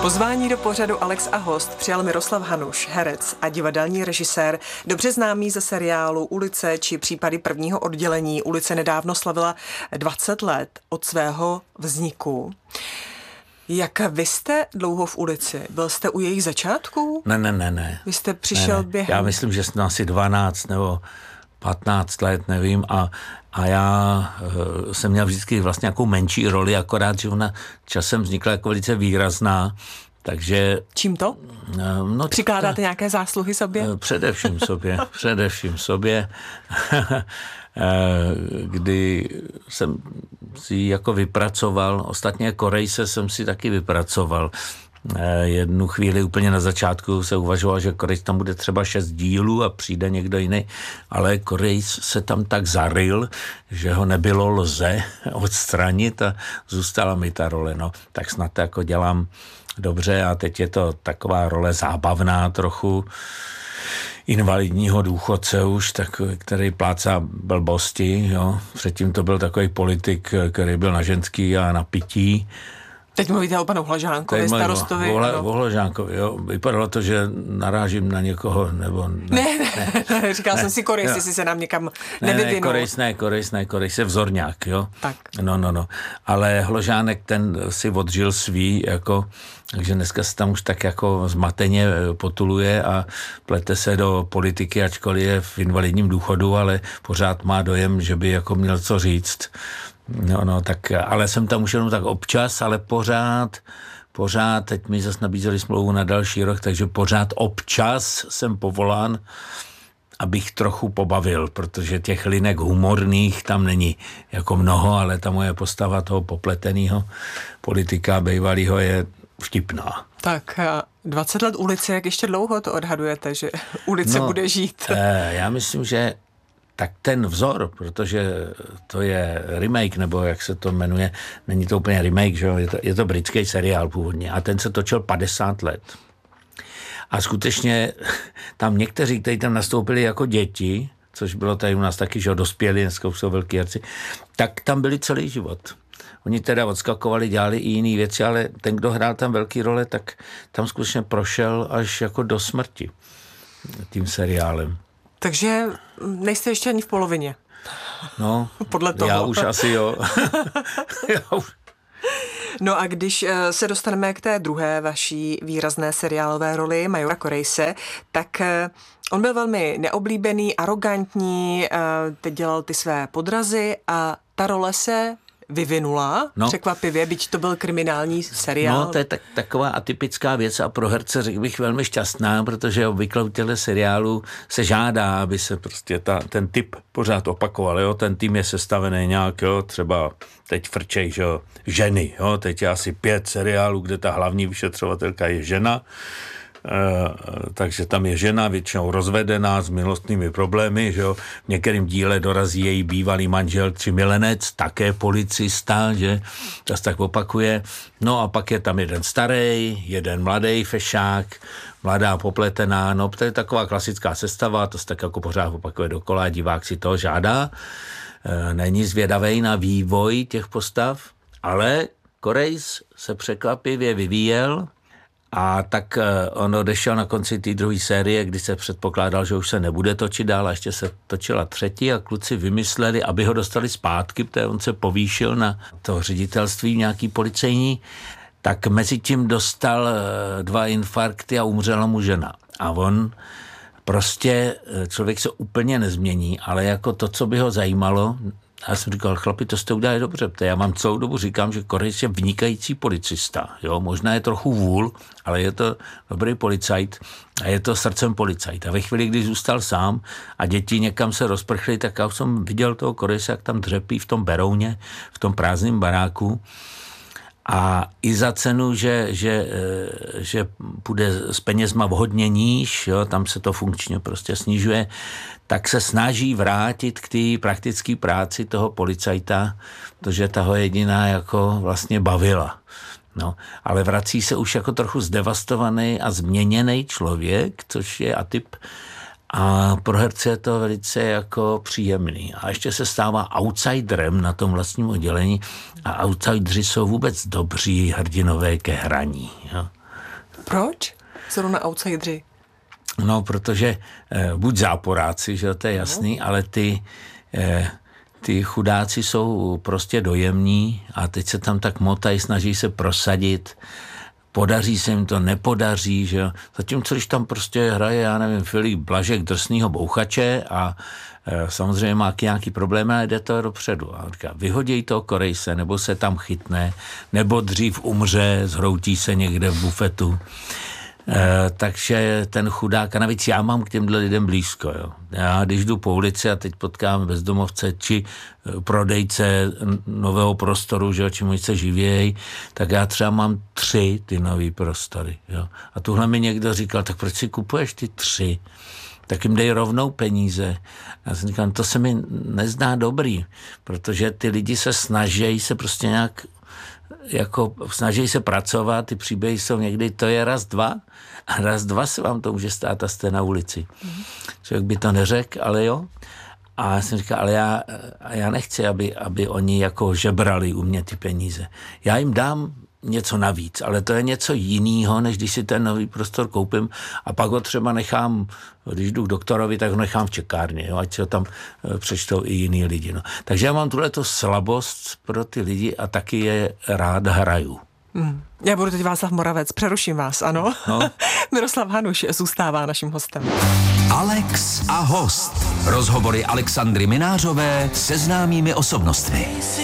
Pozvání do pořadu Alex a host přijal Miroslav Hanuš, herec a divadelní režisér, dobře známý ze seriálu Ulice či Případy prvního oddělení. Ulice nedávno slavila 20 let od svého vzniku. Jak vy jste dlouho v Ulici? Byl jste u jejich začátku? Ne. Vy jste přišel během... Já myslím, že jsem asi 12 nebo 15 let, nevím, a já jsem měl vždycky vlastně nějakou menší roli, akorát, že ona časem vznikla jako velice výrazná, takže... Čím to? No, přikládáte nějaké zásluhy sobě? Především sobě, kdy jsem si jako vypracoval, ostatně Korejse jsem si taky vypracoval. Jednu chvíli úplně na začátku se uvažoval, že Korejs tam bude třeba 6 dílů a přijde někdo jiný, ale Korejs se tam tak zaryl, že ho nebylo lze odstranit a zůstala mi ta role. No, tak snad to jako dělám dobře a teď je to taková role zábavná trochu, invalidního důchodce už, který plácá blbosti. Jo. Předtím to byl takový politik, který byl na ženský a na pití. Teď mluvíte o panu Hlažánkovi, starostovi. O Hlažánkovi, jo. Vypadalo to, že narážím na někoho, nebo... Ne. Říkal jsem si Korejs, jestli se nám někam nevyvinul. Korejs je vzorňák, jo. Tak. No. Ale Hložánek ten si odžil svý, jako... Takže dneska se tam už tak jako zmateně potuluje a plete se do politiky, ačkoliv je v invalidním důchodu, ale pořád má dojem, že by jako měl co říct. No, tak, ale jsem tam už jenom tak občas, ale pořád, teď mi zase nabízeli smlouvu na další rok, takže pořád občas jsem povolán, abych trochu pobavil, protože těch linek humorných tam není jako mnoho, ale ta moje postava toho popletenýho politika bývalýho je vtipná. Tak 20 let Ulice, jak ještě dlouho to odhadujete, že Ulice bude žít? Já myslím, že tak ten vzor, protože to je remake, nebo jak se to jmenuje, není to úplně remake, že? Je to britský seriál původně a ten se točil 50 let. A skutečně tam někteří, kteří tam nastoupili jako děti, což bylo tady u nás taky, že dospěli, dneska už jsou velký herci, tak tam byli celý život. Oni teda odskakovali, dělali i jiné věci, ale ten, kdo hrál tam velký role, tak tam skutečně prošel až jako do smrti tím seriálem. Takže nejste ještě ani v polovině. No, podle toho. Já už asi jo. No a když se dostaneme k té druhé vaší výrazné seriálové roli Majora Korejse, tak on byl velmi neoblíbený, arrogantní, teď dělal ty své podrazy a ta role se vyvinula překvapivě, byť to byl kriminální seriál. No, to je taková atypická věc a pro herce řekl bych velmi šťastná, protože obvykle u těchto seriálů se žádá, aby se prostě ten typ pořád opakoval. Jo? Ten tým je sestavený nějak, jo? Třeba teď frčej, že jo? Ženy. Jo? Teď je asi 5 seriálů, kde ta hlavní vyšetřovatelka je žena. Takže tam je žena většinou rozvedená s milostnými problémy, že jo. V některém díle dorazí její bývalý manžel či milenec, také policista, že to se tak opakuje. No a pak je tam jeden starý, jeden mladý fešák, mladá popletená, no to je taková klasická sestava, to se tak jako pořád opakuje dokola, divák si to žádá. Není zvědavej na vývoj těch postav, ale Korejs se překvapivě vyvíjel. A tak on odešel na konci té druhé série, kdy se předpokládal, že už se nebude točit dál, a ještě se točila třetí a kluci vymysleli, aby ho dostali zpátky, protože on se povýšil na to ředitelství nějaký policejní, tak mezi tím dostal 2 infarkty a umřela mu žena. A on prostě, člověk se úplně nezmění, ale jako to, co by ho zajímalo, já jsem říkal, chlapi, to jste udělali dobře, já vám celou dobu říkám, že Korejs je vynikající policista, jo, možná je trochu vůl, ale je to dobrý policajt a je to srdcem policajt. A ve chvíli, kdy zůstal sám a děti někam se rozprchly, tak já jsem viděl toho Korejse, jak tam dřepí v tom Berouně, v tom prázdném baráku. A i za cenu, že půjde s penězma hodně níž, jo, tam se to funkčně prostě snižuje, tak se snaží vrátit k té praktické práci toho policajta, protože ta ho jediná jako vlastně bavila. No, ale vrací se už jako trochu zdevastovaný a změněný člověk, což je atyp. A pro herce je to velice jako příjemný. A ještě se stává outsiderem na tom vlastním oddělení a outsideri jsou vůbec dobří hrdinové ke hraní. Jo. Proč? Zrovna outsideri. No, protože buď záporáci, že to je jasný, ale ty chudáci jsou prostě dojemní a teď se tam tak motají, snaží se prosadit, podaří se jim to, nepodaří, že jo. Zatímco, když tam prostě hraje, já nevím, Filip Blažek drsnýho bouchače a samozřejmě má nějaký problém a jde to dopředu. A říká, vyhoděj to Korejse, nebo se tam chytne, nebo dřív umře, zhroutí se někde v bufetu. Takže ten chudák, a navíc já mám k těmhle lidem blízko. Jo. Já když jdu po ulici a teď potkám bezdomovce či prodejce nového prostoru, že, čemu se živějí, tak já třeba mám 3 ty nový prostory. Jo. A tuhle mi někdo říkal, tak proč si kupuješ ty 3? Tak jim dej rovnou peníze. Já jsem říkal, to se mi nezdá dobrý, protože ty lidi se snaží se prostě nějak jako snaží se pracovat, ty příběhy jsou někdy, to je raz, dva a raz, dva se vám to může stát a jste na ulici. Člověk by to neřekl, ale jo. A já jsem říkal, ale já nechci, aby oni jako žebrali u mě ty peníze. Já jim dám něco navíc, ale to je něco jiného, než když si ten nový prostor koupím a pak ho třeba nechám, když jdu k doktorovi, tak ho nechám v čekárně, jo, ať si ho tam přečtou i jiný lidi. No. Takže já mám tuhleto slabost pro ty lidi a taky je rád hraju. Já budu teď Václav Moravec, přeruším vás, ano? No. Miroslav Hanuš zůstává naším hostem. Alex a host. Rozhovory Alexandry Minářové se známými osobnostmi.